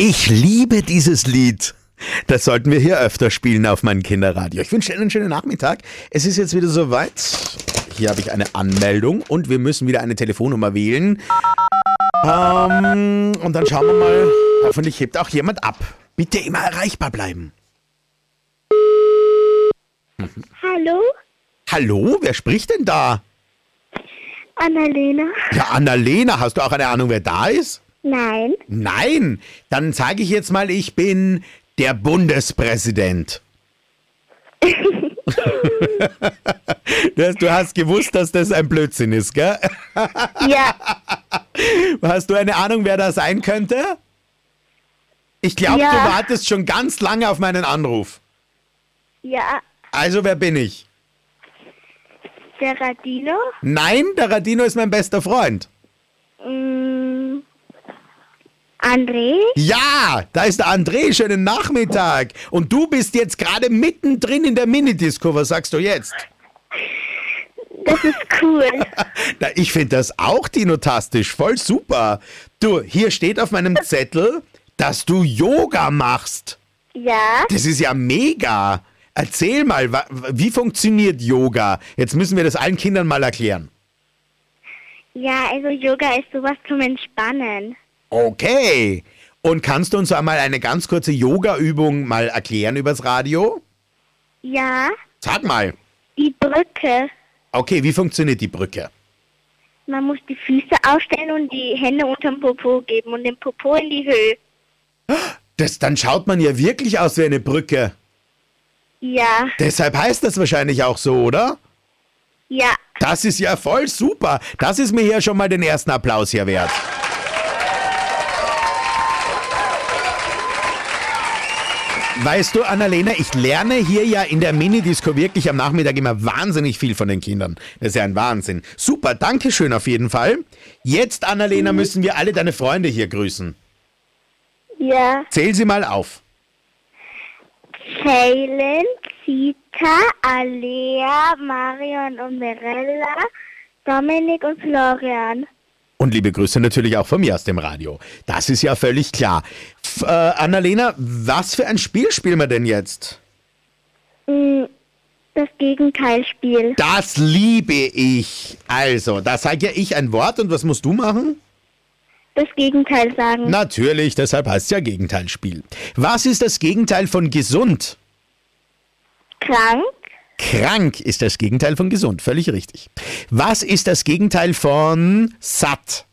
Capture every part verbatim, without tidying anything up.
Ich liebe dieses Lied. Das sollten wir hier öfter spielen auf meinem Kinderradio. Ich wünsche Ihnen einen schönen Nachmittag. Es ist jetzt wieder soweit. Hier habe ich eine Anmeldung und wir müssen wieder eine Telefonnummer wählen. Ähm, und dann schauen wir mal. Hoffentlich hebt auch jemand ab. Bitte immer erreichbar bleiben. Mhm. Hallo? Hallo, wer spricht denn da? Annalena. Ja, Annalena, hast du auch eine Ahnung, wer da ist? Nein. Nein, dann sage ich jetzt mal, ich bin der Bundespräsident. Du hast gewusst, dass das ein Blödsinn ist, gell? Ja. Hast du eine Ahnung, wer da sein könnte? Ich glaube, Ja. du wartest schon ganz lange auf meinen Anruf. Ja. Also, wer bin ich? Der Radino. Nein, der Radino ist mein bester Freund. Mm, André. Ja, da ist der André, schönen Nachmittag. Und du bist jetzt gerade mittendrin in der Minidisco. Was sagst du jetzt? Das ist cool. Na, ich finde das auch dinotastisch, voll super. Du, hier steht auf meinem Zettel, dass du Yoga machst. Ja. Das ist ja mega. Erzähl mal, wa- wie funktioniert Yoga? Jetzt müssen wir das allen Kindern mal erklären. Ja, also Yoga ist sowas zum Entspannen. Okay. Und kannst du uns einmal eine ganz kurze Yoga-Übung mal erklären übers Radio? Ja. Sag mal. Die Brücke. Okay, wie funktioniert die Brücke? Man muss die Füße aufstellen und die Hände unterm Popo geben und den Popo in die Höhe. Das, dann schaut man ja wirklich aus wie eine Brücke. Ja. Deshalb heißt das wahrscheinlich auch so, oder? Ja. Das ist ja voll super. Das ist mir hier schon mal den ersten Applaus hier wert. Weißt du, Annalena, ich lerne hier ja in der Minidisco wirklich am Nachmittag immer wahnsinnig viel von den Kindern. Das ist ja ein Wahnsinn. Super, danke schön auf jeden Fall. Jetzt, Annalena, müssen wir alle deine Freunde hier grüßen. Ja. Zähl sie mal auf. Jalen, Zita, Alea, Marion und Mirella, Dominik und Florian. Und liebe Grüße natürlich auch von mir aus dem Radio. Das ist ja völlig klar. F- äh, Annalena, was für ein Spiel spielen wir denn jetzt? Mm, Das Gegenteilspiel. Das liebe ich. Also, da sage ja ich ein Wort und was musst du machen? Das Gegenteil sagen. Natürlich, deshalb heißt es ja Gegenteilspiel. Was ist das Gegenteil von gesund? Krank. Krank ist das Gegenteil von gesund, völlig richtig. Was ist das Gegenteil von satt?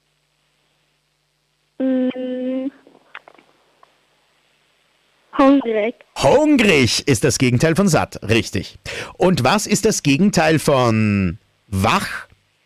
Mm, Hungrig. Hungrig ist das Gegenteil von satt, richtig. Und was ist das Gegenteil von wach?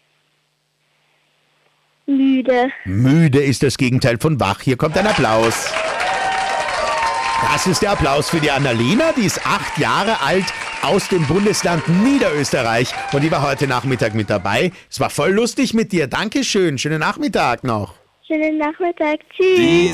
Müde. Müde ist das Gegenteil von wach. Hier kommt ein Applaus. Das ist der Applaus für die Annalena, die ist acht Jahre alt, aus dem Bundesland Niederösterreich und die war heute Nachmittag mit dabei. Es war voll lustig mit dir. Dankeschön. Schönen Nachmittag noch. Schönen Nachmittag. Tschüss.